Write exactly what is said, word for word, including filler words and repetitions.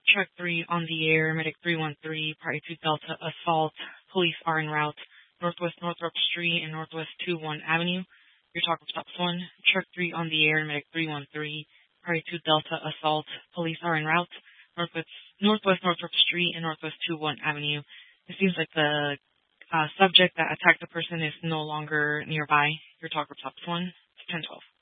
Truck three on the air, Medic three one three, Party two Delta Assault. Police are en route. Northwest Northrop Street and Northwest two one Avenue. Your talk stops one. Truck three on the air, Medic three one three, Party two Delta Assault. Police are en route. Northwest Northwest Northrop Street and Northwest two one Avenue. It seems like the uh, subject that attacked the person is no longer nearby. Your talk stops one. ten twelve.